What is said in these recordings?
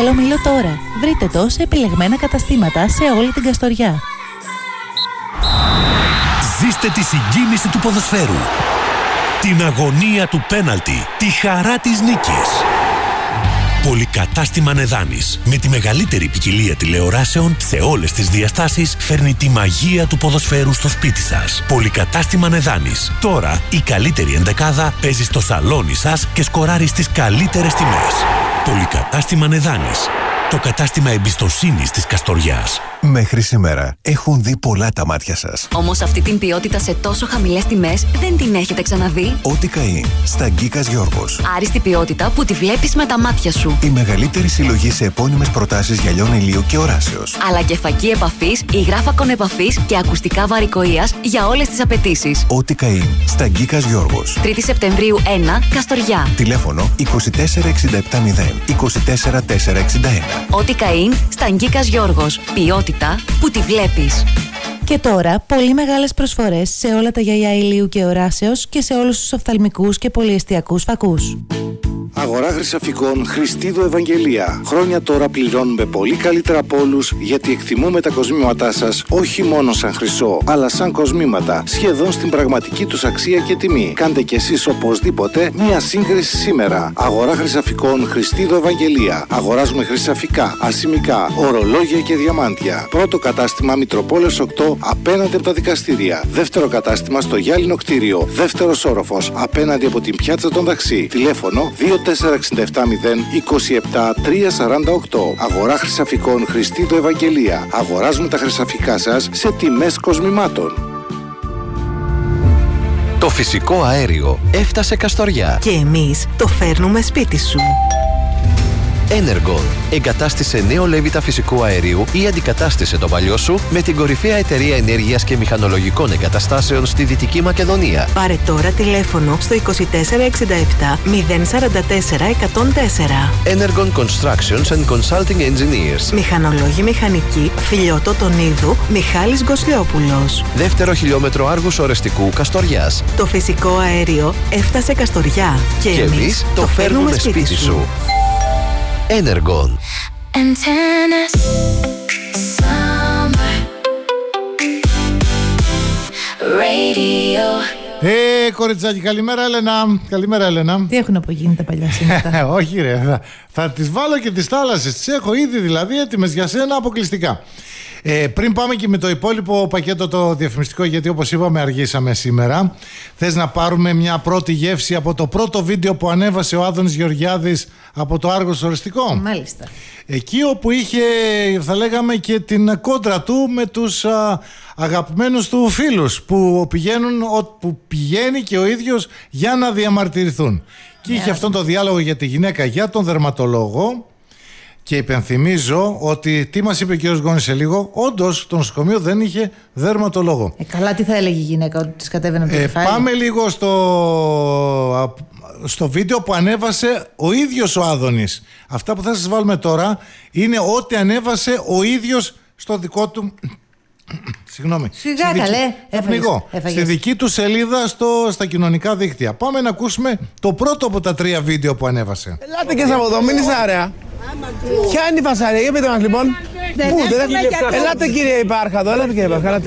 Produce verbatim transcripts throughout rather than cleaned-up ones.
Βέλο Μήλο τώρα. Βρείτε το σε επιλεγμένα καταστήματα σε όλη την Καστοριά. Ζήστε τη συγκίνηση του ποδοσφαίρου, την αγωνία του πέναλτι, τη χαρά της νίκης. Πολυκατάστημα Νεδάνης, με τη μεγαλύτερη ποικιλία τηλεοράσεων σε όλες τις διαστάσεις, φέρνει τη μαγεία του ποδοσφαίρου στο σπίτι σας. Πολυκατάστημα Νεδάνης. Τώρα η καλύτερη ενδεκάδα παίζει στο σαλόνι σας και σκοράρει στις καλύτερες τιμές. Πολυκατάστημα Νεδάνης. Το κατάστημα εμπιστοσύνης της Καστοριάς. Μέχρι σήμερα έχουν δει πολλά τα μάτια σας. Όμως αυτή την ποιότητα σε τόσο χαμηλές τιμές δεν την έχετε ξαναδεί. Ό,τι καεί στα Γκίκας Γιώργος. Άριστη ποιότητα που τη βλέπεις με τα μάτια σου. Η μεγαλύτερη συλλογή σε επώνυμες προτάσεις γυαλιών ηλίου και οράσεως. Αλλά και φακή επαφής, υγράφακον επαφής και ακουστικά βαρικοείας για όλες τις απαιτήσεις. Ό,τι καεί στα Γκίκας Γιώργος. τρίτη Σεπτεμβρίου ένα, Καστοριά. Τηλέφωνο είκοσι τέσσερα εξήντα επτά μηδέν είκοσι τέσσερα τετρακόσια εξήντα ένα. Ό,τι καεί στα Γκίκας Γιώργος. Ποιότητα που τη βλέπεις. Και τώρα, πολύ μεγάλες προσφορές σε όλα τα γυαλιά ηλίου και οράσεως και σε όλους τους οφθαλμικούς και πολυεστιακούς φακούς. Αγορά χρυσαφικών Χριστίδου Ευαγγελία. Χρόνια τώρα πληρώνουμε πολύ καλύτερα από όλους, γιατί εκτιμούμε τα κοσμήματά σας όχι μόνο σαν χρυσό, αλλά σαν κοσμήματα, σχεδόν στην πραγματική τους αξία και τιμή. Κάντε κι εσείς οπωσδήποτε μία σύγκριση σήμερα. Αγορά χρυσαφικών Χριστίδου Ευαγγελία. Αγοράζουμε χρυσαφικά, ασημικά, ορολόγια και διαμάντια. Πρώτο κατάστημα Μητροπόλεως οκτώ απέναντι από τα δικαστήρια. Δεύτερο κατάστημα στο Γυάλινο κτίριο. Δεύτερος όροφος απέναντι από την πιάτσα των Ταξί. Τηλέφωνο δύο τέσσερα έξι επτά μηδέν είκοσι επτά τριακόσια σαράντα οκτώ. Αγορά χρυσαφικών Χριστίδου Ευαγγελία. Αγοράζουμε τα χρυσαφικά σας σε τιμές κοσμημάτων. Το φυσικό αέριο έφτασε Καστοριά. Και εμείς το φέρνουμε σπίτι σου. Energon. Εγκατάστησε νέο λέβητα φυσικού αερίου ή αντικατάστησε το παλιό σου με την κορυφαία εταιρεία ενέργειας και μηχανολογικών εγκαταστάσεων στη Δυτική Μακεδονία. Πάρε τώρα τηλέφωνο στο είκοσι τέσσερα εξήντα επτά μηδέν σαράντα τέσσερα εκατόν τέσσερα. Energon Constructions and Consulting Engineers. Μηχανολόγοι μηχανικοί, Φιλιώτο Τονίδου, Μιχάλης Γκοσλιόπουλος. Δεύτερο χιλιόμετρο Άργους Ορεστικού Καστοριάς. Το φυσικό αέριο έφτασε Καστοριά. Και, και εμείς το φέρνουμε σπίτι, σπίτι σου. Energon. Antennas, summer, radio. Ε, κοριτσάκι, καλημέρα Έλενα. Καλημέρα Έλενα. Τι έχουν απογίνει τα παλιά σύννετα. Όχι ρε, θα, θα τις βάλω και τις θάλασσες. Τις έχω ήδη δηλαδή έτοιμες για σένα αποκλειστικά. Ε, πριν πάμε και με το υπόλοιπο πακέτο το διαφημιστικό, γιατί όπως είπαμε αργήσαμε σήμερα, θες να πάρουμε μια πρώτη γεύση από το πρώτο βίντεο που ανέβασε ο Άδωνης Γεωργιάδης από το Άργος Ορεστικό? Μάλιστα. Εκεί όπου είχε, θα λέγαμε, και την κόντρα του με τους α, αγαπημένους του φίλους που, πηγαίνουν, που πηγαίνει και ο ίδιος για να διαμαρτυρηθούν. Και yeah. είχε αυτόν το διάλογο για τη γυναίκα, για τον δερματολόγο. Και υπενθυμίζω ότι, τι μας είπε ο κ. Γκόνης σε λίγο, όντως το νοσοκομείο δεν είχε δερματολόγο. Ε, καλά, τι θα έλεγε η γυναίκα, ότι της κατέβαινε από το ε, κεφάλι? Πάμε λίγο στο, στο βίντεο που ανέβασε ο ίδιος ο Άδωνης. Αυτά που θα σας βάλουμε τώρα είναι ό,τι ανέβασε ο ίδιος στο δικό του... Συγγνώμη. Σιγά καλέ. Έφαγες, έφαγες. Στη δική του σελίδα στο, στα κοινωνικά δίκτυα. Πάμε να ακούσουμε το πρώτο από τα τρία βίντεο που ανέβασε. Ελάτε και από εδώ, μην είσαι άρεα. Ποια είναι η φασαρία, για πείτε μας λοιπόν. Πού, δεν έχουμε... Ελάτε κύριε Υπάρχαδο, ελάτε κύριε Υπάρχαδο.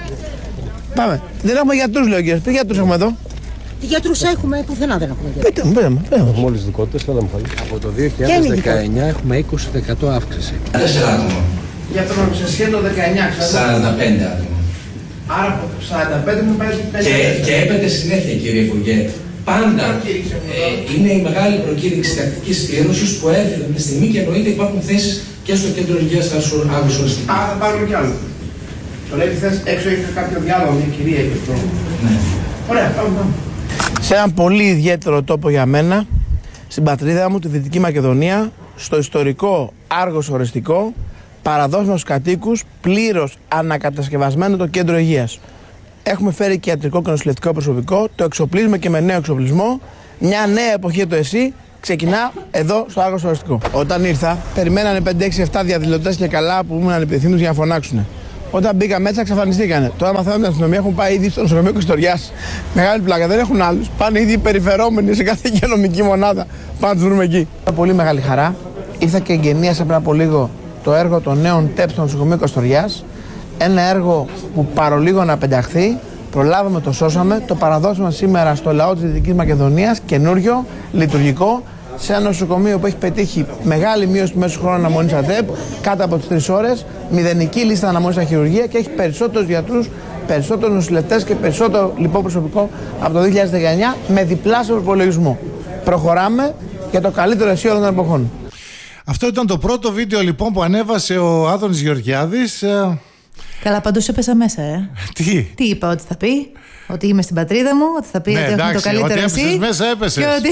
Πάμε. Δεν έχουμε γιατρούς, λέει ο κύριος. Τι γιατρούς έχουμε εδώ? Τι γιατρούς έχουμε, πουθενά δεν έχουμε γιατρούς. Πείτε μου, πείτε μου. Έχουμε όλες τις δικότητες, έλα μου φάγει. Από το δύο χιλιάδες δεκαεννιά έχουμε είκοσι τοις εκατό αύξηση. Τέσσερα άτομα. Γιατρών σε σχέδιο δεκαεννιά, ξέρω. σαράντα πέντε άτομα. Άρα από σαράντα πέντε μου πάει τέσσερα. Και έπεται συνέχεια κύριε Υπουργέ. Πάντα ε, είναι η μεγάλη προκήρυξη τακτικής κλήρωσης που έρχεται τη στιγμή και εννοείται υπάρχουν θέσεις και στο κέντρο υγείας Άργους Ορεστικού. Α, θα πάρουμε κι άλλο. Το λέει χθες έξω είχε κάποιο διάλογο, μια κυρία είπε αυτό. Ναι. Ωραία, πάμε, πάμε. Σε έναν πολύ ιδιαίτερο τόπο για μένα, στην πατρίδα μου, τη Δυτική Μακεδονία, στο ιστορικό Άργος Ορεστικό, παραδώσιμο στους κατοίκους, πλήρως ανακατασκευασμένο το κέντρο υγείας. Έχουμε φέρει και ιατρικό και νοσηλευτικό προσωπικό, το εξοπλίζουμε και με νέο εξοπλισμό. Μια νέα εποχή το ΕΣΥ ξεκινά εδώ στο Άργος Ορεστικό. Όταν ήρθα, περιμένανε πέντε έξι επτά διαδηλωτές και καλά που ήμουν ανεπιθύμητος για να φωνάξουν. Όταν μπήκα μέσα, εξαφανιστήκανε. Τώρα μαθαίνω την αστυνομία, έχουν πάει ήδη στο νοσοκομείο Καστοριάς. Μεγάλη πλάκα, δεν έχουν άλλους. Πάνε ήδη περιφερόμενοι σε κάθε υγειονομική μονάδα. Πάμε να τους βρούμε εκεί. Πολύ μεγάλη χαρά ήρθα και εγγενίασα πριν από λίγο το έργο των νέων ΤΕΠ στο νοσοκομείο Καστοριάς. Ένα έργο που παρολίγο να πενταχθεί, προλάβαμε, το σώσαμε, το παραδώσαμε σήμερα στο λαό της Δυτικής Μακεδονίας, καινούριο, λειτουργικό, σε ένα νοσοκομείο που έχει πετύχει μεγάλη μείωση του μέσου χρόνου αναμονής ΑΤΕΠ, κάτω από τις τρεις ώρες, μηδενική λίστα αναμονής στα χειρουργεία και έχει περισσότερους γιατρούς, περισσότερους νοσηλευτές και περισσότερο λοιπό προσωπικό από το δύο χιλιάδες δεκαεννιά με διπλάσιο προπολογισμό. Προχωράμε για το καλύτερο εσύ όλων των εποχών. Αυτό ήταν το πρώτο βίντεο λοιπόν που ανέβασε ο Άδωνης Γεωργιάδης. Καλά, παντούς έπεσα μέσα, ε. Τι? Τι είπα, ότι θα πει? Ότι είμαι στην πατρίδα μου, ότι θα πει ναι, ότι εντάξει, έχουμε το καλύτερο ότι εσύ. έπεσες μέσα, έπεσες. Και ότι...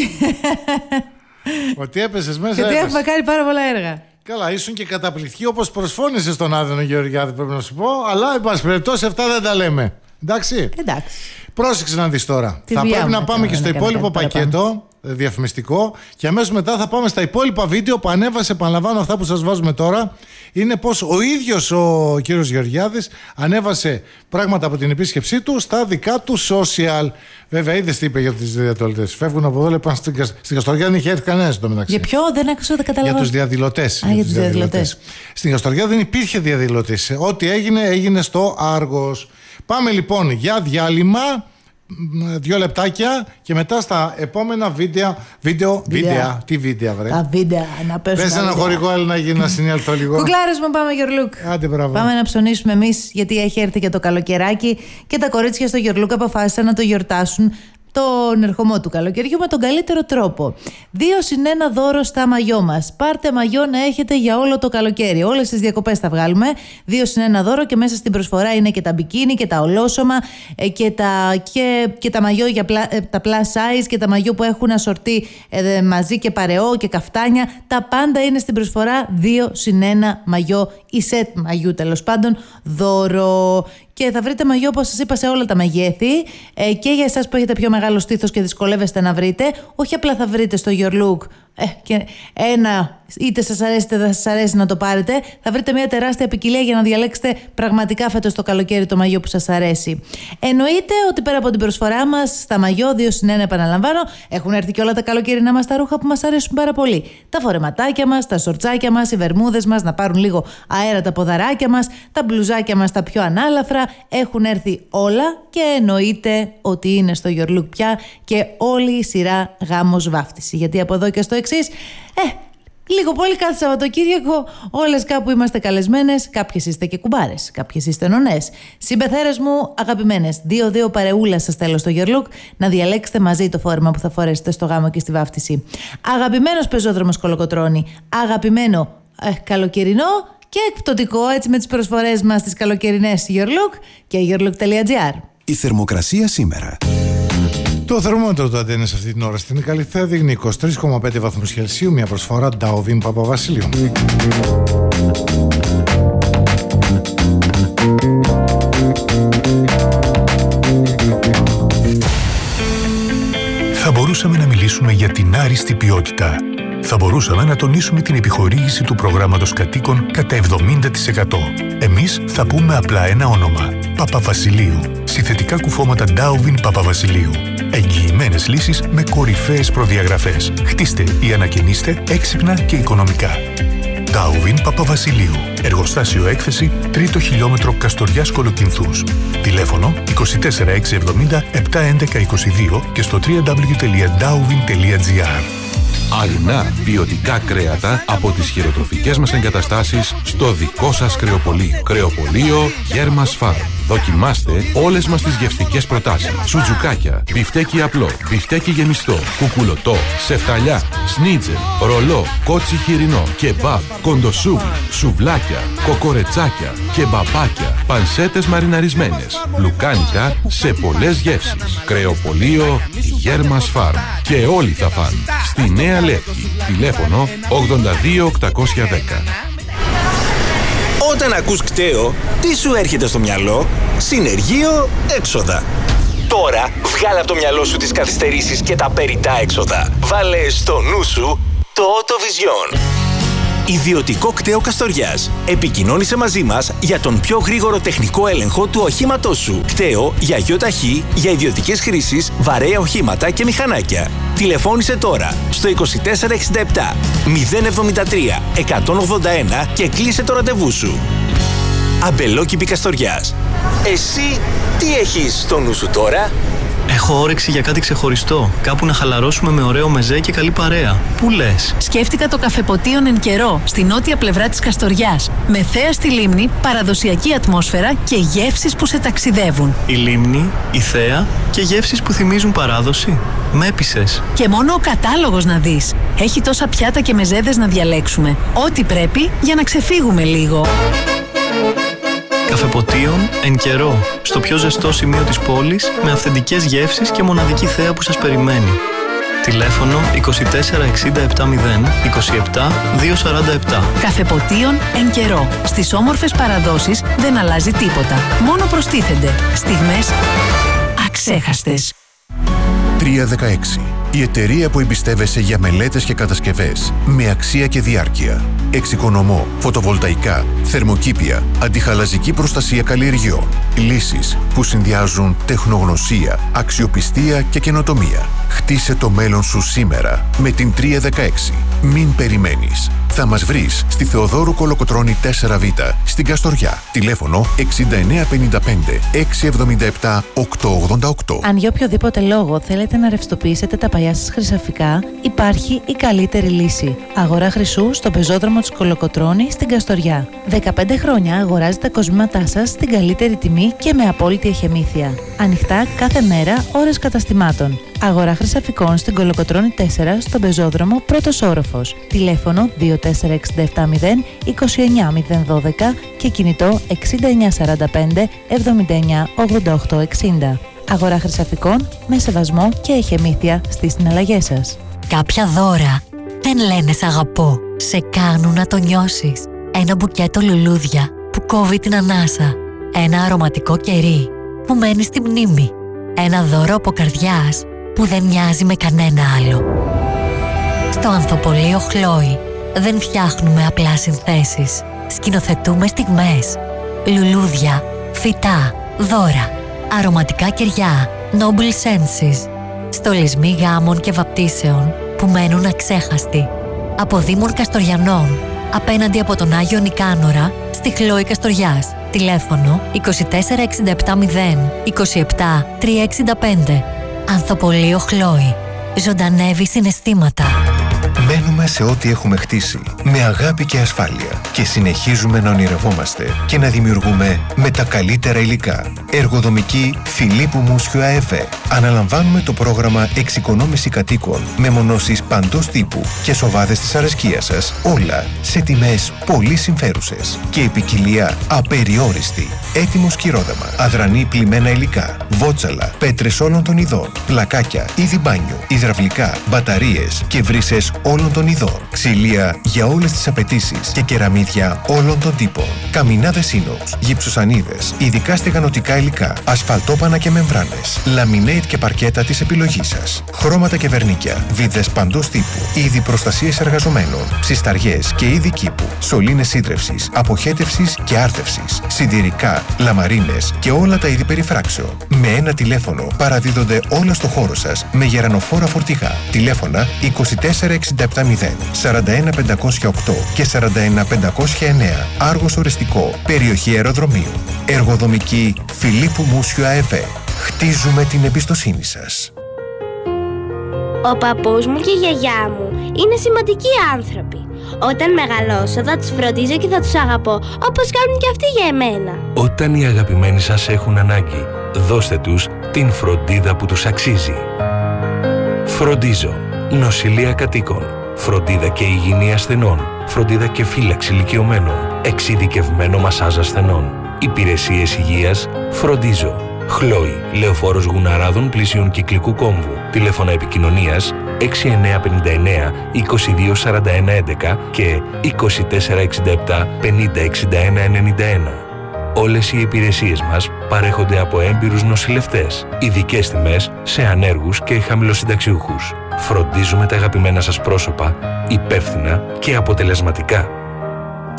ότι έπεσες μέσα, και ότι έπεσες. έχουμε κάνει πάρα πολλά έργα. Καλά, ήσουν και καταπληκτική όπως προσφώνησες στον Άδωνο Γεωργιάδη, πρέπει να σου πω. Αλλά, εν πάση περιπτώσει, αυτά δεν τα λέμε. Εντάξει. Εντάξει. Πρόσεξε να δεις τώρα. Τη θα πρέπει να πάμε τώρα, και στο υπόλοιπο πακέτο διαφημιστικό και αμέσως μετά θα πάμε στα υπόλοιπα βίντεο που ανέβασε. Επαναλαμβάνω αυτά που σας βάζουμε τώρα. Είναι πως ο ίδιος ο κύριος Γεωργιάδης ανέβασε πράγματα από την επίσκεψή του στα δικά του social. Βέβαια, είδες τι είπε για τις διαδηλωτές. Φεύγουν από εδώ, λέει, πάνε στην, στην Καστοριά, δεν είχε έρθει κανένας στο μεταξύ. Για ποιο, δεν άκουσα, δεν καταλαβαίνω. Για τους διαδηλωτές. Α, για, για τους διαδηλωτές. Στην Καστοριά δεν υπήρχε διαδηλωτής. Ό,τι έγινε, έγινε στο Άργος. Πάμε λοιπόν για διάλειμμα. Δύο λεπτάκια και μετά στα επόμενα βίντεο. Βίντεο, βίντεο. Τι βίντεο, βρε. Τα βίντεο, να πέσουμε. Πες ένα χωρικό, αλλά να γίνει να συνέλθω λίγο. Κουκλάρες μου, πάμε Γιορλούκ. Άντε, μπράβο. Πάμε να ψωνίσουμε εμείς, γιατί έχει έρθει και το καλοκαιράκι και τα κορίτσια στο Γιορλούκ αποφάσισαν να το γιορτάσουν τον ερχομό του καλοκαιριού με τον καλύτερο τρόπο. Δύο συν ένα δώρο στα μαγιό μας. Πάρτε μαγιό να έχετε για όλο το καλοκαίρι. Όλες τις διακοπές θα βγάλουμε. Δύο συν ένα δώρο και μέσα στην προσφορά είναι και τα μπικίνι και τα ολόσωμα και τα, και, και τα μαγιό για πλα, τα plus size και τα μαγιό που έχουν ασορτεί ε, μαζί και παρεό και καφτάνια. Τα πάντα είναι στην προσφορά. Δύο συν ένα μαγιό ή σετ μαγιού τέλος πάντων δώρο. Και θα βρείτε μαγιό, όπως σας είπα, σε όλα τα μεγέθη ε, και για εσάς που έχετε πιο μεγάλο στήθος και δυσκολεύεστε να βρείτε. Όχι απλά θα βρείτε στο Your Look ε, και ένα, είτε σας αρέσει είτε δεν σας αρέσει να το πάρετε. Θα βρείτε μια τεράστια ποικιλία για να διαλέξετε πραγματικά φέτος το καλοκαίρι το μαγιό που σας αρέσει. Εννοείται ότι πέρα από την προσφορά μας στα μαγιό δύο συν ένα, επαναλαμβάνω, έχουν έρθει και όλα τα καλοκαιρινά μας τα ρούχα που μας αρέσουν πάρα πολύ. Τα φορεματάκια μας, τα σορτσάκια μας, οι βερμούδες μας, να πάρουν λίγο αέρα τα ποδαράκια μας, τα μπλουζάκια μας τα πιο ανάλαφρα. Έχουν έρθει όλα και εννοείται ότι είναι στο Your Look πια και όλη η σειρά γάμος βάφτιση. Γιατί από εδώ και στο εξής, ε, λίγο πολύ κάθε Σαββατοκύριακο όλες κάπου είμαστε καλεσμένες, κάποιες είστε και κουμπάρες, κάποιες είστε νονές. Συμπεθέρες μου αγαπημένες, δύο-δύο παρεούλα σας θέλω στο Your Look να διαλέξετε μαζί το φόρεμα που θα φορέσετε στο γάμο και στη βάφτιση. Αγαπημένος πεζόδρομος Κολοκοτρώνη, αγαπημένο ε, καλοκαιρινό και εκπτωτικό, έτσι με τις προσφορές μας τις καλοκαιρινές Your Look και yourlook τελεία gr. Η θερμοκρασία σήμερα. Το θερμόμετρο του Αντένες αυτή την ώρα στην Καλυθέα δείχνει είκοσι τρία κόμμα πέντε βαθμούς Κελσίου, μια προσφορά Νταοβίν Παπαβασιλείου. Θα μπορούσαμε να μιλήσουμε για την άριστη ποιότητα. Θα μπορούσαμε να τονίσουμε την επιχορήγηση του προγράμματος κατοίκων κατά εβδομήντα τοις εκατό. Εμείς θα πούμε απλά ένα όνομα. Παπαβασιλείου. Συνθετικά κουφώματα Ντάουβιν Παπαβασιλείου. Εγγυημένες λύσεις με κορυφαίες προδιαγραφές. Χτίστε ή ανακαινίστε έξυπνα και οικονομικά. Ντάουβιν Παπαβασιλείου. Εργοστάσιο έκθεση, τρίτο χιλιόμετρο Καστοριάς Κολοκυνθούς. Τηλέφωνο είκοσι τέσσερα εξακόσια εβδομήντα επτακόσια έντεκα είκοσι δύο και στο double-u double-u double-u τελεία ντάουβιν τελεία gr. Αγνά ποιοτικά κρέατα από τις χειροτροφικές μας εγκαταστάσεις στο δικό σας κρεοπωλείο. Κρεοπωλείο Γέρμας Φάρμ. Δοκιμάστε όλες μας τις γευστικές προτάσεις. Σουτζουκάκια, μπιφτέκι απλό, μπιφτέκι γεμιστό, κουκουλωτό, σεφταλιά, σνίτζελ, ρολό, κότσι χοιρινό, κεμπάμπ, κοντοσούβλι, σουβλάκια, κοκορετσάκια, κεμπαπάκια, πανσέτες μαριναρισμένες, λουκάνικα σε πολλές γεύσεις. Κρεοπωλείο Γέρμας Φάρμ. Και όλοι θα φάνε. Στη Νέα Λεύκη. Τηλέφωνο ογδόντα δύο οκτακόσια δέκα. Όταν ακούς κταίο, τι σου έρχεται στο μυαλό? Συνεργείο έξοδα. Τώρα βγάλε από το μυαλό σου τις καθυστερήσεις και τα περιττά έξοδα. Βάλε στο νου σου το Autovision. Ιδιωτικό κτέο Καστοριάς. Επικοινώνησε μαζί μας για τον πιο γρήγορο τεχνικό έλεγχο του οχήματός σου. Κτέο για γιοταχή, για ιδιωτικές χρήσεις, βαρέα οχήματα και μηχανάκια. Τηλεφώνησε τώρα στο είκοσι τέσσερα εξήντα επτά μηδέν εβδομήντα τρία εκατόν ογδόντα ένα και κλείσε το ραντεβού σου. Αμπελόκηπη Καστοριάς. Εσύ τι έχεις στο νου σου τώρα? Έχω όρεξη για κάτι ξεχωριστό. Κάπου να χαλαρώσουμε με ωραίο μεζέ και καλή παρέα. Πού λες? Σκέφτηκα το καφεποτίον Εν Καιρό, στη νότια πλευρά της Καστοριάς. Με θέα στη λίμνη, παραδοσιακή ατμόσφαιρα και γεύσεις που σε ταξιδεύουν. Η λίμνη, η θέα και γεύσεις που θυμίζουν παράδοση. Με έπεισες. Και μόνο ο κατάλογος να δεις. Έχει τόσα πιάτα και μεζέδες να διαλέξουμε. Ό,τι πρέπει για να ξεφύγουμε λίγο. Καφεποτίον Εν Καιρό, στο πιο ζεστό σημείο της πόλης, με αυθεντικές γεύσεις και μοναδική θέα που σας περιμένει. Τηλέφωνο είκοσι τέσσερα εξήντα επτά μηδέν είκοσι επτά διακόσια σαράντα επτά. Καφεποτίον Εν Καιρό. Στις όμορφες παραδόσεις δεν αλλάζει τίποτα. Μόνο προστίθενται στιγμές αξέχαστες. τριακόσια δεκαέξι. Η εταιρεία που εμπιστεύεσαι για μελέτες και κατασκευές με αξία και διάρκεια. Εξοικονομώ, φωτοβολταϊκά, θερμοκήπια, αντιχαλαζική προστασία καλλιεργιών. Λύσεις που συνδυάζουν τεχνογνωσία, αξιοπιστία και καινοτομία. Χτίσε το μέλλον σου σήμερα με την τριακόσια δεκαέξι. Μην περιμένεις. Θα μας βρεις στη Θεοδόρου Κολοκοτρώνη τέσσερα β στην Καστοριά. Τηλέφωνο εξήντα εννέα πενήντα πέντε εξακόσια εβδομήντα επτά οκτακόσια ογδόντα οκτώ. Αν για οποιοδήποτε λόγο θέλετε να ρευστοποιήσετε τα παλιά σας χρυσαφικά, υπάρχει η καλύτερη λύση. Αγορά χρυσού στο πεζόδρομο της Κολοκοτρώνη στην Καστοριά. δεκαπέντε χρόνια αγοράζετε τα κοσμήματά σας στην καλύτερη τιμή και με απόλυτη εχεμήθεια. Ανοιχτά κάθε μέρα, ώρες καταστημάτων. Αγορά χρυσαφικών στην Κολοκοτρώνη τέσσερα στον πεζόδρομο πρώτος όροφος. Τηλέφωνο δύο τέσσερα έξι επτά μηδέν είκοσι εννέα μηδέν δώδεκα και κινητό εξήντα εννέα σαράντα πέντε εβδομήντα εννέα ογδόντα οκτώ εξήντα. Αγορά χρυσαφικών με σεβασμό και εχεμήθεια στις συναλλαγές σας. Κάποια δώρα δεν λένε σ' αγαπώ, σε κάνουν να το νιώσεις. Ένα μπουκέτο λουλούδια που κόβει την ανάσα. Ένα αρωματικό κερί που μένει στη μνήμη. Ένα δώρο από καρδιάς που δεν μοιάζει με κανένα άλλο. Στο Ανθοπολείο Χλόι δεν φτιάχνουμε απλά συνθέσεις. Σκηνοθετούμε στιγμές. Λουλούδια, φυτά, δώρα, αρωματικά κεριά, noble senses. Στολισμοί γάμων και βαπτίσεων που μένουν αξέχαστοι. Από Δήμων Καστοριανών, απέναντι από τον Άγιο Νικάνορα, στη Χλόη Καστοριάς. Τηλέφωνο είκοσι τέσσερα εξήντα επτά μηδέν είκοσι επτά τριακόσια εξήντα πέντε. Ανθοπολείο Χλόη. Ζωντανεύει συναισθήματα. Μένουμε σε ό,τι έχουμε χτίσει με αγάπη και ασφάλεια και συνεχίζουμε να ονειρευόμαστε και να δημιουργούμε με τα καλύτερα υλικά. Εργοδομική Φιλίππου Μούσιου ΑΕΒ. Αναλαμβάνουμε το πρόγραμμα εξοικονόμηση κατοίκων με μονώσεις παντός τύπου και σοβάδες της αρεσκίας σας, όλα σε τιμές πολύ συμφέρουσες και η ποικιλία απεριόριστη. Έτοιμο σκυρόδαμα, αδρανή πλημμένα υλικά, βότσαλα, πέτρες όλων των ειδών, πλακάκια, είδη μπάνιου, υδραυλικά, μπαταρίες και βρύσες όλων των ειδών, ξυλία για όλες τις απαιτήσεις και κεραμίδια όλων των τύπων, καμινάδες ίνοξ, γυψοσανίδες, ειδικά στεγανοτικά υλικά, ασφαλτόπανα και μεμβράνες, λαμινέιτ και παρκέτα της επιλογής σας, χρώματα και βερνίκια, βίδες παντός τύπου, είδη προστασίας εργαζομένων, ψισταριές και είδη κήπου, σωλήνες σύντρευσης, αποχέτευσης και άρτευσης, σιδηρικά, λαμαρίνες και όλα τα είδη περιφράξεων. Με ένα τηλέφωνο παραδίδονται όλα στο χώρο σας με γερανοφόρα φορτηγά. Τηλέφωνα είκοσι τέσσερα εξήντα επτά μηδέν σαράντα ένα πεντακόσια οκτώ και σαράντα ένα πεντακόσια εννέα. Άργος οριστικό, περιοχή αεροδρομίου. Εργοδομική Φιλίππου Μούσιου ΑΕΒ. Χτίζουμε την εμπιστοσύνη σας. Ο παππούς μου και η γιαγιά μου είναι σημαντικοί άνθρωποι. Όταν μεγαλώσω θα τους φροντίζω και θα τους αγαπώ όπως κάνουν και αυτοί για εμένα. Όταν οι αγαπημένοι σας έχουν ανάγκη, δώστε τους την φροντίδα που τους αξίζει. Φροντίζω. Νοσηλεία κατοίκων. Φροντίδα και υγιεινή ασθενών. Φροντίδα και φύλαξη ηλικιωμένων. Εξειδικευμένο μασάζ ασθενών. Υπηρεσίες υγείας. Φροντίζω. Χλόι. Λεωφόρος Γουναράδων πλησίων Κυκλικού Κόμβου. Τηλέφωνα επικοινωνίας έξι εννέα πέντε εννέα είκοσι δύο σαράντα ένα έντεκα και είκοσι τέσσερα εξήντα επτά πενήντα εξήντα ένα ενενήντα ένα. Όλες οι υπηρεσίες μας παρέχονται από έμπειρους νοσηλευτές. Ειδικές τιμές σε ανέργους και χαμηλοσυνταξιούχους. Φροντίζουμε τα αγαπημένα σας πρόσωπα υπεύθυνα και αποτελεσματικά.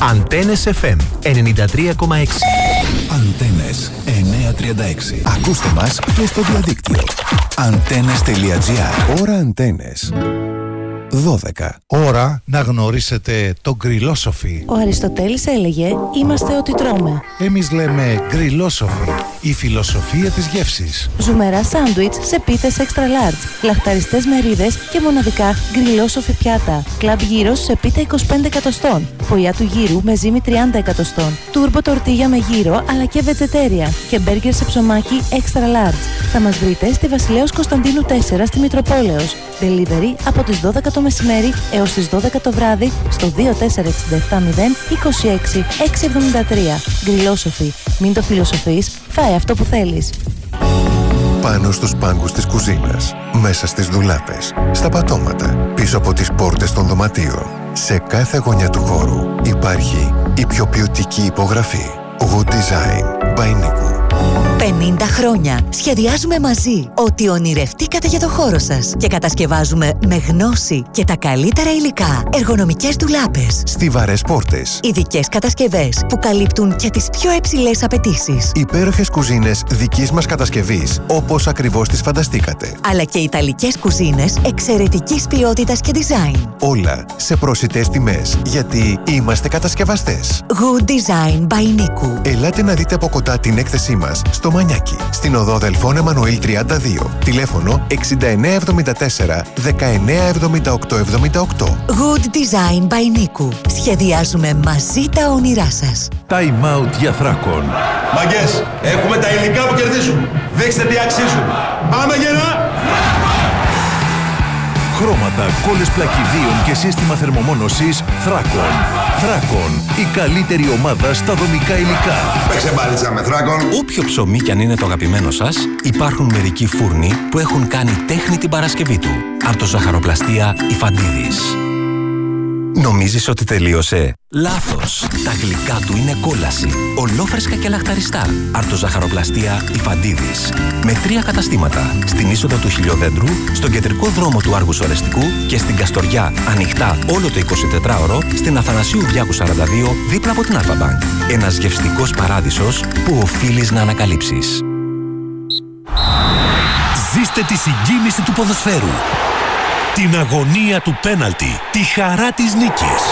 Αντένες εφ εμ ενενήντα τρία κόμμα έξι. Αντένες εννιακόσια τριάντα έξι. Ακούστε μας και στο διαδίκτυο. Αντένες τελεία τζι άρ. Ώρα Αντένες. δώδεκα. Ώρα να γνωρίσετε το γκριλόσοφι. Ο Αριστοτέλης έλεγε «Είμαστε ό,τι τρώμε». Εμείς λέμε γκριλόσοφι, η φιλοσοφία της γεύσης. Ζουμερά σάντουιτς σε πίτες extra large, λαχταριστές μερίδες και μοναδικά γκριλόσοφι πιάτα. Κλαμπ γύρος σε πίτα είκοσι πέντε εκατοστών. Φωλιά του γύρου με ζύμη τριάντα εκατοστών. Τούρμπο τορτίγια με γύρο αλλά και βετζετέρια. Και μπέργκερ σε ψωμάκι extra large. Θα μας βρείτε στη Βασιλέως Κωνσταντίνου τέσσερα στη Μητροπόλεως. Delivery από τις δώδεκα το μεσημέρι έως τις δώδεκα το βράδυ στο δύο τέσσερα έξι επτά μηδέν είκοσι έξι εξακόσια εβδομήντα τρία. Γκριλόσοφι. Μην το φιλοσοφείς, φάε αυτό που θέλεις. Πάνω στους πάγκους της κουζίνας, μέσα στις ντουλάπες, στα πατώματα, πίσω από τις πόρτες των δωματίων. Σε κάθε γωνιά του χώρου υπάρχει η πιο ποιοτική υπογραφή. Good Design by Niku. πενήντα χρόνια σχεδιάζουμε μαζί ό,τι ονειρευτήκατε για το χώρο σας και κατασκευάζουμε με γνώση και τα καλύτερα υλικά εργονομικές ντουλάπες, Στιβαρές πόρτες, ειδικές κατασκευές που καλύπτουν και τις πιο υψηλές απαιτήσεις, υπέροχες κουζίνες δικής μας κατασκευής όπως ακριβώς τις φανταστήκατε, αλλά και ιταλικές κουζίνες εξαιρετικής ποιότητας και design. Όλα σε προσιτές τιμές, γιατί είμαστε κατασκευαστές. Good Design by Niku. Ελάτε να δείτε από κοντά την έκθεσή μας στο Μανιάκι, στην οδό Δελφών Εμμανουήλ τριάντα δύο. Τηλέφωνο εξήντα εννέα εβδομήντα τέσσερα δεκαεννέα εβδομήντα οκτώ εβδομήντα οκτώ. Good Design by Niku. Σχεδιάζουμε μαζί τα όνειρά σας. Time out για Θράκον. Μαγκές, έχουμε τα υλικά που κερδίζουν. Δείξτε τι αξίζουν. Πάμε γερά! Χρώματα, κόλλες πλακιδίων και σύστημα θερμομόνωσης Θράκον. Θράκον, η καλύτερη ομάδα στα δομικά υλικά. Παίξε μπάλιτσα με Θράκον. Όποιο ψωμί κι αν είναι το αγαπημένο σας, υπάρχουν μερικοί φούρνοι που έχουν κάνει τέχνη την Παρασκευή του. Αρτοζαχαροπλαστεία Ιφαντίδης. Νομίζεις ότι τελείωσε? Λάθος! Τα γλυκά του είναι κόλαση. Ολόφρεσκα και λαχταριστά. Αρτοζαχαροπλαστεία Ιφαντίδης. Με τρία καταστήματα. Στην είσοδο του Χιλιοδέντρου, στον κεντρικό δρόμο του Άργους Ορεστικού και στην Καστοριά, ανοιχτά όλο το εικοσιτετράωρο, στην Αθανασίου Διάκου σαράντα δύο, δίπλα από την Αλφα-Μπανκ. Ένας γευστικός παράδεισος που οφείλεις να ανακαλύψεις. Ζήστε τη συγκίνηση του ποδοσφαίρου. Την αγωνία του πέναλτι, τη χαρά της νίκης.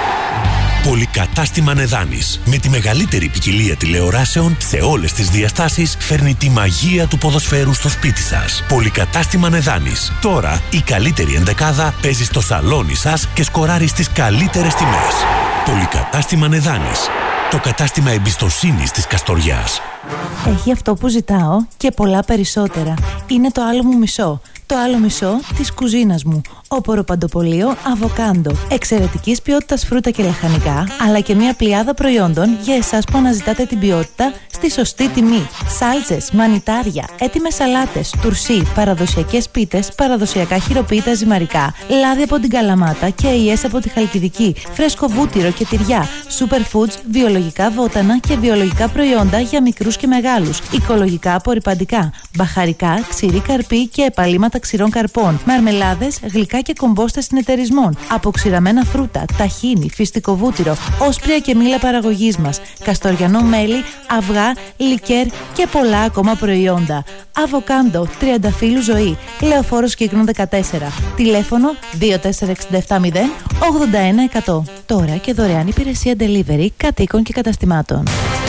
Πολυκατάστημα Νεδάνης, με τη μεγαλύτερη ποικιλία τηλεοράσεων σε όλες τις διαστάσεις, φέρνει τη μαγεία του ποδοσφαίρου στο σπίτι σας. Πολυκατάστημα Νεδάνης. Τώρα η καλύτερη ενδεκάδα παίζει στο σαλόνι σας και σκοράρει στις καλύτερες τιμές. Πολυκατάστημα Νεδάνης. Το κατάστημα εμπιστοσύνης της Καστοριάς. Έχει αυτό που ζητάω και πολλά περισσότερα. Είναι το άλλο μου μισό. Το άλλο μισό της κουζίνας μου. Όπορο παντοπολείο Αβοκάντο. Εξαιρετικής ποιότητας φρούτα και λαχανικά, αλλά και μια πλειάδα προϊόντων για εσάς που αναζητάτε την ποιότητα στη σωστή τιμή. Σάλτσες, μανιτάρια, έτοιμες σαλάτες, τουρσί, παραδοσιακές πίτες, παραδοσιακά χειροποίητα ζυμαρικά, λάδι από την Καλαμάτα και αειές από τη Χαλκιδική, φρέσκο βούτυρο και τυριά, superfoods, βιολογικά βότανα και βιολογικά προϊόντα για μικρούς και μεγάλους, οικολογικά απορρυπαντικά, μπαχαρικά, ξηρή καρπή και επαλήματα ξηρών καρπών, μαρμελάδες, γλυκά και κομπόστες συνεταιρισμών, αποξηραμένα φρούτα, ταχίνι, φυστικό βούτυρο, όσπρια και μήλα παραγωγής μας, καστοριανό μέλι, αυγά, λικέρ και πολλά ακόμα προϊόντα. Αβοκάντο, τριανταφύλου ζωή, Λεωφόρος Κύκνων δεκατέσσερα, τηλέφωνο δύο τέσσερα έξι επτά μηδέν ογδόντα ένα εκατό. Τώρα και δωρεάν υπηρεσία delivery κατοίκων και καταστημάτων.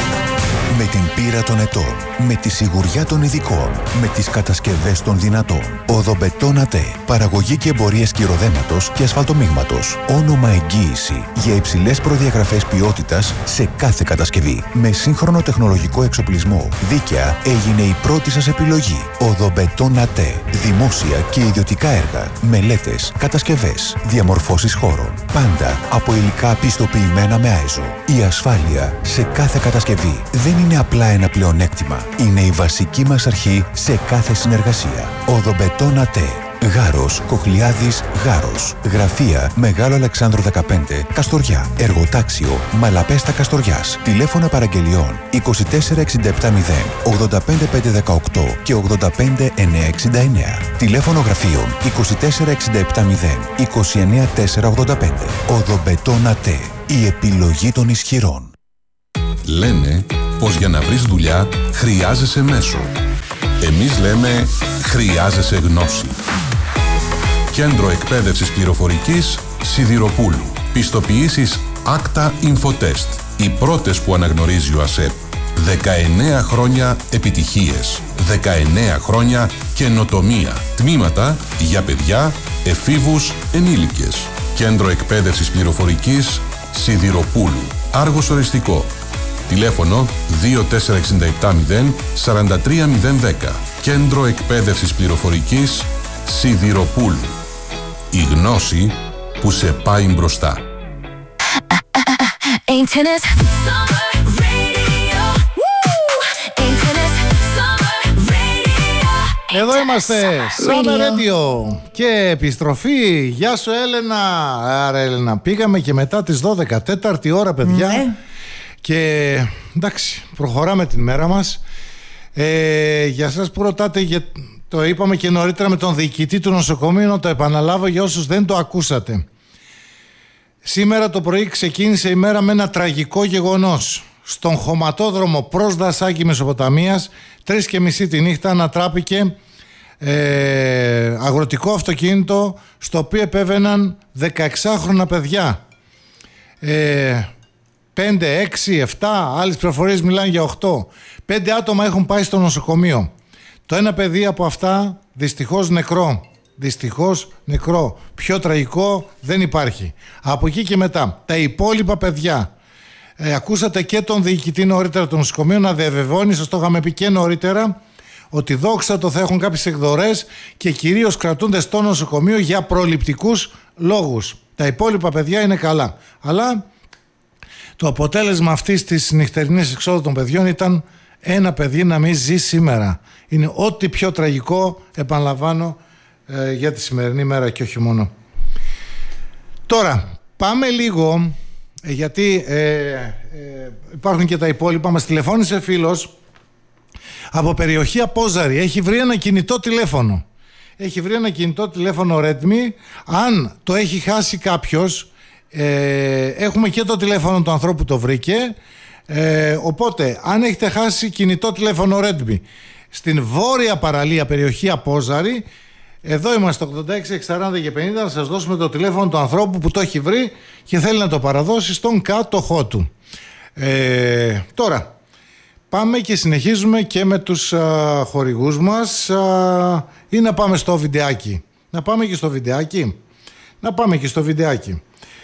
Με την πείρα των ετών, με τη σιγουριά των ειδικών, με τις κατασκευές των δυνατών. Οδομπετόν ΑΤΕ. Παραγωγή και εμπορία σκυροδέματος και ασφαλτομίγματος. Όνομα εγγύηση για υψηλές προδιαγραφές ποιότητας σε κάθε κατασκευή. Με σύγχρονο τεχνολογικό εξοπλισμό. Δίκαια έγινε η πρώτη σας επιλογή. Οδομπετόν ΑΤΕ. Δημόσια και ιδιωτικά έργα. Μελέτες, κατασκευές, διαμορφώσεις χώρων. Πάντα από υλικά πιστοποιημένα με άιζο. Η ασφάλεια σε κάθε κατασκευή δεν είναι απλά ένα πλεονέκτημα. Είναι η βασική μας αρχή σε κάθε συνεργασία. Οδομπετόν ΑΤΕ. Γάρος, Κοχλιάδης, Γάρος. Γραφεία Μεγάλο Αλεξάνδρου δεκαπέντε, Καστοριά. Εργοτάξιο Μαλαπέστα Καστοριάς. Τηλέφωνα παραγγελιών είκοσι τέσσερα εξήντα επτά μηδέν ογδόντα πέντε πεντακόσια δεκαοκτώ και ογδόντα πέντε εννιακόσια εξήντα εννέα. Τηλέφωνο γραφείων είκοσι τέσσερα εξήντα επτά μηδέν είκοσι εννέα τετρακόσια ογδόντα πέντε. Οδομπετόν ΑΤΕ. Η επιλογή των ισχυρών. Λένε πως για να βρεις δουλειά χρειάζεσαι μέσο. Εμείς λέμε χρειάζεσαι γνώση. Κέντρο Εκπαίδευσης Πληροφορικής Σιδηροπούλου. Πιστοποιήσεις Acta Infotest. Οι πρώτες που αναγνωρίζει ο ΑΣΕΠ. δεκαεννέα χρόνια επιτυχίες. δεκαεννέα χρόνια καινοτομία. Τμήματα για παιδιά, εφήβους, ενήλικες. Κέντρο Εκπαίδευσης Πληροφορικής Σιδηροπούλου. Άργος Οριστικό. Τηλέφωνο δύο τέσσερα έξι επτά μηδέν τέσσερα τρία μηδέν ένα μηδέν. Κέντρο Εκπαίδευσης Πληροφορικής Σιδηροπούλου. Η γνώση που σε πάει μπροστά. Εδώ είμαστε, Summer Radio και επιστροφή. Γεια σου Έλενα. Άρα Έλενα, πήγαμε και μετά τις δώδεκα, τέταρτη ώρα παιδιά. Ναι. Και εντάξει, προχωράμε την μέρα μας. ε, Για σας που ρωτάτε, για, το είπαμε και νωρίτερα με τον διοικητή του νοσοκομείου, να το επαναλάβω για όσους δεν το ακούσατε. Σήμερα το πρωί ξεκίνησε η μέρα με ένα τραγικό γεγονός. Στον χωματόδρομο προς Δασάκη Μεσοποταμίας, τρεις και μισή τη νύχτα, ανατράπηκε ε, αγροτικό αυτοκίνητο, στο οποίο επέβαιναν δεκαεξάχρονα παιδιά. Ε, πέντε, έξι, επτά, άλλες πληροφορίες μιλάνε για οκτώ. Πέντε άτομα έχουν πάει στο νοσοκομείο. Το ένα παιδί από αυτά δυστυχώς νεκρό. Δυστυχώς νεκρό. Πιο τραγικό δεν υπάρχει. Από εκεί και μετά, τα υπόλοιπα παιδιά. Ε, ακούσατε και τον διοικητή νωρίτερα του νοσοκομείου να διαβεβαιώνει, σας το είχαμε πει και νωρίτερα, ότι δόξα τω θα έχουν κάποιες εκδορές και κυρίως κρατούνται στο νοσοκομείο για προληπτικούς λόγους. Τα υπόλοιπα παιδιά είναι καλά. Αλλά το αποτέλεσμα αυτής της νυχτερινής εξόδου των παιδιών ήταν ένα παιδί να μην ζει σήμερα. Είναι ό,τι πιο τραγικό, επαναλαμβάνω, ε, για τη σημερινή μέρα και όχι μόνο. Τώρα, πάμε λίγο... γιατί ε, ε, υπάρχουν και τα υπόλοιπα. Μας τηλεφώνησε φίλος από περιοχή Απόζαρη. Έχει βρει ένα κινητό τηλέφωνο. Έχει βρει ένα κινητό τηλέφωνο Redmi. Αν το έχει χάσει κάποιος, ε, έχουμε και το τηλέφωνο του ανθρώπου που το βρήκε. ε, Οπότε αν έχετε χάσει κινητό τηλέφωνο Redmi στην βόρεια παραλία περιοχή Απόζαρη, εδώ είμαστε ογδόντα έξι εξήντα και πενήντα, να σας δώσουμε το τηλέφωνο του ανθρώπου που το έχει βρει και θέλει να το παραδώσει στον κάτοχό του. Ε, τώρα, πάμε και συνεχίζουμε και με τους α, χορηγούς μας α, ή να πάμε στο βιντεάκι. Να πάμε και στο βιντεάκι. Να πάμε και στο βιντεάκι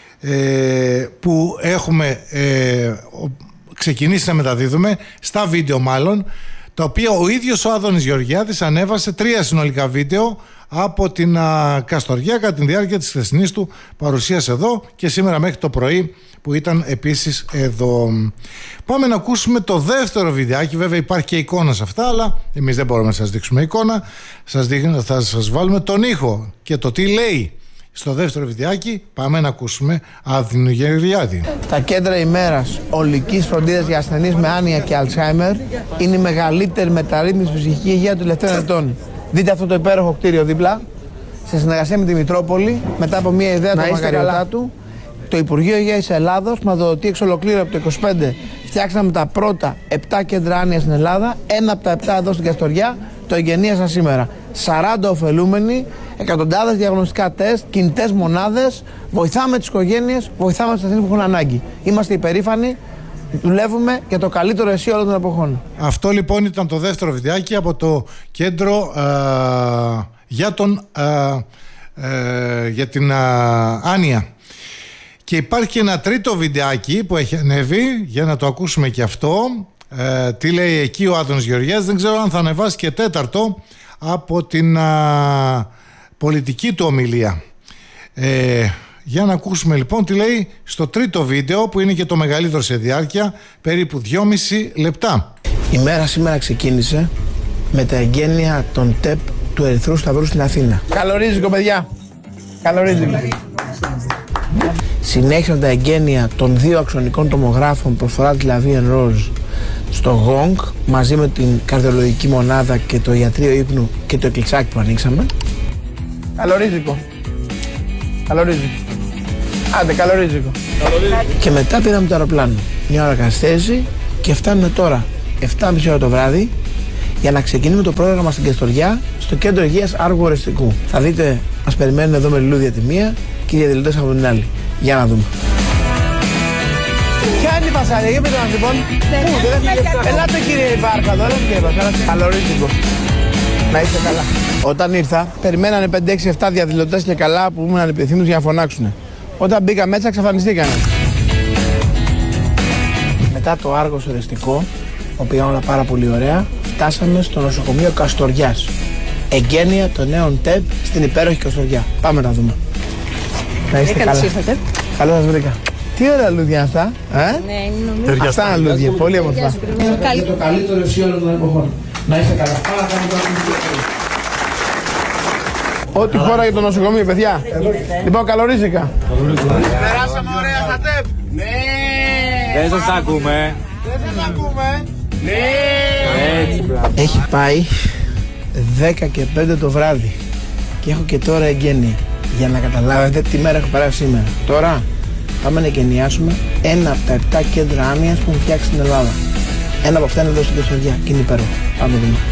ε, που έχουμε ε, ξεκινήσει να μεταδίδουμε, στα βίντεο μάλλον, τα οποία ο ίδιος ο Άδωνης Γεωργιάδης ανέβασε τρία συνολικά βίντεο από την α, Καστοριά κατά τη διάρκεια της χθεσινής του παρουσίας εδώ και σήμερα μέχρι το πρωί που ήταν επίσης εδώ. Πάμε να ακούσουμε το δεύτερο βιντεάκι. Βέβαια υπάρχει και εικόνα σε αυτά, αλλά εμείς δεν μπορούμε να σας δείξουμε εικόνα. Σας δείχνω, θα σας βάλουμε τον ήχο και το τι λέει στο δεύτερο βιντεάκι. Πάμε να ακούσουμε Άδωνη Γεωργιάδη. Τα κέντρα ημέρας ολικής φροντίδας για ασθενείς με άνοια και Αλτσχάιμερ είναι η μεγαλύτερη μεταρρύθμιση στη ψυχική υγεία των τελευταίων ετών. Δείτε αυτό το υπέροχο κτίριο δίπλα, σε συνεργασία με τη Μητρόπολη, μετά από μια ιδέα του Μαργαριωτάτου, το Υπουργείο Υγείας Ελλάδος μας δοτεί εξ ολοκλήρου από το είκοσι πέντε. Φτιάξαμε τα πρώτα επτά κέντρα άνοιας στην Ελλάδα, ένα από τα επτά εδώ στην Καστοριά, το εγγενίασα σήμερα. σαράντα ωφελούμενοι, εκατοντάδες διαγνωστικά τεστ, κινητές μονάδες, βοηθάμε τις οικογένειες, βοηθάμε τους ασθενείς που έχουν ανάγκη. Είμαστε υπερήφανοι. Δουλεύουμε για το καλύτερο εσύ όλων των εποχών. Αυτό λοιπόν ήταν το δεύτερο βιντεάκι από το κέντρο α, για, τον, α, α, για την α, άνοια. Και υπάρχει και ένα τρίτο βιντεάκι που έχει ανέβει, για να το ακούσουμε και αυτό. Ε, τι λέει εκεί ο Άδωνης Γεωργιάδης. Δεν ξέρω αν θα ανεβάσει και τέταρτο από την α, πολιτική του ομιλία. Ε, Για να ακούσουμε λοιπόν τι λέει στο τρίτο βίντεο, που είναι και το μεγαλύτερο σε διάρκεια, περίπου δυόμιση λεπτά. Η μέρα σήμερα ξεκίνησε με τα εγγένεια των ΤΕΠ του Ερυθρού Σταυρού στην Αθήνα. Καλορίζικο, παιδιά! Καλορίζικο! Συνέχισαν τα εγγένεια των δύο αξονικών τομογράφων προσφορά της Λαβίεν Ροζ στο Γόγκ, μαζί με την καρδιολογική μονάδα και το ιατρείο ύπνου και το εκκλησάκι που ανοίξαμε. Καλορίζικο! Καλορίζικο! Άντε, καλορίζικο. Και μετά πήραμε το αεροπλάνο. Μια ώρα καθυστέρηση και φτάνουμε τώρα εφτά και μισή ώρα το βράδυ για να ξεκινήσουμε το πρόγραμμα στην Κεστοριά στο κέντρο υγείας Άργου Ορεστικού. Θα δείτε, μας περιμένουν εδώ με λουλούδια τη μία και οι διαδηλωτές από την άλλη. Για να δούμε. Ποια είναι η Πασάρια, για πείτε μας λοιπόν. Πού, δεν έφυγε. Ελάτε κύριε Βάρκα, εδώ, ελάτε κύριε Βάρκα. Καλορίζικο. Να είστε καλά. Όταν ήρθα, περιμένανε πέντε έξι επτά διαδηλωτές και καλά που ήμουν ανεπιθύμητος για να φωνάξουν. Όταν μπήκα μέσα, εξαφανιστήκανε. Μετά το Άργος Ορεστικό, που πήγαν όλα πάρα πολύ ωραία, φτάσαμε στο νοσοκομείο Καστοριάς. Εγγένεια των νέων ΤΕΠ στην υπέροχη Καστοριά. Πάμε να δούμε. Να είστε καλά. Καλώς σας βρήκα. Τι ωραία λούδια αυτά, ε? Ναι, νομίζω. Αυτά είναι λούδια, πολύ όμορφα. Είναι το καλύτερο εσύ όλων των εποχών. Να είστε καλά. Πάρα Ό,τι χώρα για το νοσοκομείο, παιδιά. Λοιπόν, καλορίζικα. Περάσαμε ωραία στα ΤΕΠ. Ναι. Δεν σας ακούμε. Δεν σας ακούμε. Ναι. Έχει πάει δέκα και πέντε το βράδυ και έχω και τώρα εγγένεια. Για να καταλάβετε τι μέρα έχω περάσει σήμερα. Τώρα πάμε να εγγενιάσουμε ένα από τα επτά κέντρα άνοιας που έχουν φτιάξει στην Ελλάδα. Ένα από αυτά είναι εδώ στην Κεστοριά και είναι υπέροχο. Πάμε να δούμε.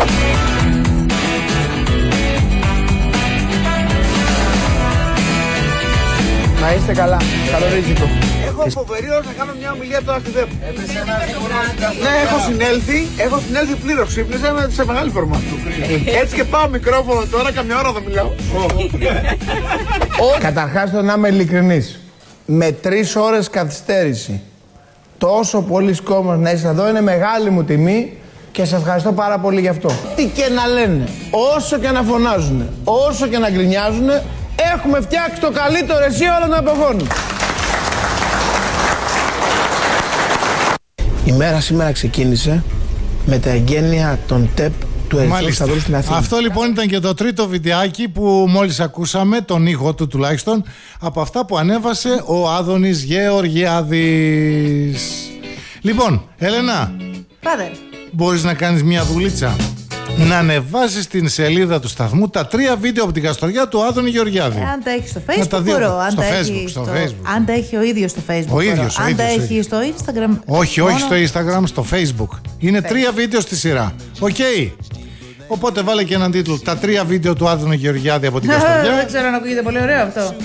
Να είστε καλά. Καλορίζικο. Έχω φοβερή ώρα να κάνω μια ομιλία τώρα στη ΔΕΠ. Ναι, έχω συνέλθει, έχω συνέλθει πλήρως. Ξύπνησα σε μεγάλη φόρμα. Έτσι και πάω μικρόφωνο τώρα, καμιά ώρα δεν μιλάω. Καταρχάς το να είμαι ειλικρινής. Με τρεις ώρες καθυστέρηση. Τόσο πολλοί κόσμος να είστε εδώ είναι μεγάλη μου τιμή και σε ευχαριστώ πάρα πολύ γι' αυτό. Τι και να λένε, όσο και να φωνάζουν, όσο και να γκρινιάζουν, έχουμε φτιάξει το καλύτερο εσύ όλων των εποχών. Η μέρα σήμερα ξεκίνησε με τα εγγένεια των ΤΕΠ του Ερυθρού Σταυρού στην Αθήνα. Αυτό λοιπόν ήταν και το τρίτο βιντεάκι που μόλις ακούσαμε, τον ήχο του τουλάχιστον, από αυτά που ανέβασε ο Άδωνης Γεωργιάδης. Λοιπόν, Έλενα, Πάτε. μπορείς να κάνεις μια δουλίτσα? Να ανεβάσεις στην σελίδα του σταθμού τα τρία βίντεο από την Καστοριά του Άδωνη Γεωργιάδη. Αν τα έχει στο Facebook, δύο, μπορώ. Αν στο τα Facebook, έχει στο στο... Facebook. Αν τα έχει ο ίδιος στο Facebook. Ο ίδιος, ο Αν ίδιος, τα ο έχει ίδιος. στο Instagram. Όχι, μόνο... όχι στο Instagram, στο Facebook. Είναι Facebook. Τρία βίντεο στη σειρά. Οκ. Okay. Οπότε βάλε και έναν τίτλο. Τα τρία βίντεο του Άδωνη Γεωργιάδη από την Καστοριά. Δεν ξέρω αν ακούγεται πολύ ωραίο αυτό.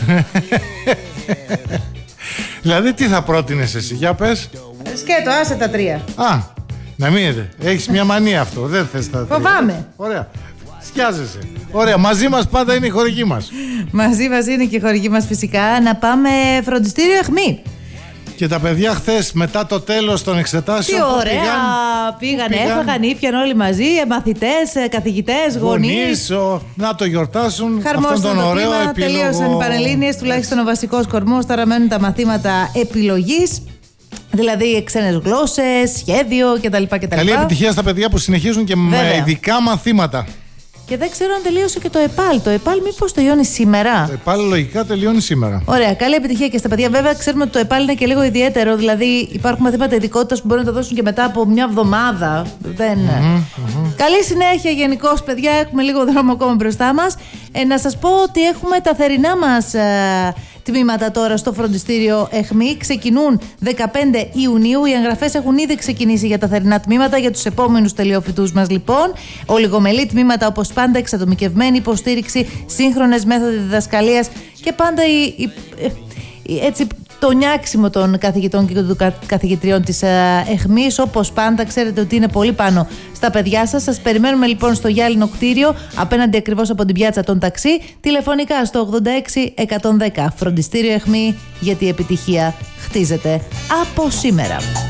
Δηλαδή, τι θα πρότεινες εσύ, για πες. Σκέτο, άσε τα τρία. Α, να μην έχεις μια μανία αυτό. Δεν θες τα τρία. Φοβάμαι. Ωραία. Σκιάζεσαι. Ωραία, μαζί μας πάντα είναι η χορηγή μας. Μαζί μας είναι και η χορηγή μας φυσικά. Να πάμε φροντιστήριο Αιχμή. Και τα παιδιά χθες μετά το τέλος των εξετάσεων. Τι ωραία! Πήγαν, πήγαν, έφαγαν, ήπιαν όλοι μαζί, μαθητές, καθηγητές, γονείς. Να το γιορτάσουν. Χαρμόσυνο αυτόν τον το ωραίο κλίμα, επίλογο. τελείωσαν οι Πανελλήνιες, τουλάχιστον ο βασικός κορμός. Τώρα μένουν τα μαθήματα επιλογής. Δηλαδή ξένες γλώσσες, σχέδιο κτλ. Καλή επιτυχία στα παιδιά που συνεχίζουν και Βέβαια. με ειδικά μαθήματα. Και δεν ξέρω αν τελείωσε και το ΕΠΑΛ. Το ΕΠΑΛ μήπως τελειώνει σήμερα. Το ΕΠΑΛ λογικά τελειώνει σήμερα. Ωραία, καλή επιτυχία και στα παιδιά. Βέβαια, ξέρουμε ότι το ΕΠΑΛ είναι και λίγο ιδιαίτερο. Δηλαδή, υπάρχουν μαθήματα ειδικότητας που μπορούν να τα δώσουν και μετά από μια εβδομάδα. Δεν... Mm-hmm, mm-hmm. Καλή συνέχεια γενικώς, παιδιά. Έχουμε λίγο δρόμο ακόμα μπροστά μας. Ε, να σας πω ότι έχουμε τα θερινά μας ε, τμήματα τώρα στο φροντιστήριο Αιχμή. Ξεκινούν δεκαπέντε Ιουνίου. Οι εγγραφές έχουν ήδη ξεκινήσει για τα θερινά τμήματα για τους επόμενους τελειοφοιτούς μας, λοιπόν. Ολιγομελή τμήματα, όπως πάντα, εξατομικευμένη υποστήριξη, σύγχρονες μέθοδοι διδασκαλίας και πάντα η, η, η, έτσι, το νιάξιμο των καθηγητών και των καθηγητριών της Αιχμής. Όπως πάντα, ξέρετε ότι είναι πολύ πάνω στα παιδιά σας. Σας περιμένουμε λοιπόν στο γυάλινο κτίριο, απέναντι ακριβώς από την πιάτσα των ταξί, τηλεφωνικά στο ογδόντα έξι εκατόν δέκα. Φροντιστήριο Αιχμή, γιατί η επιτυχία χτίζεται από σήμερα.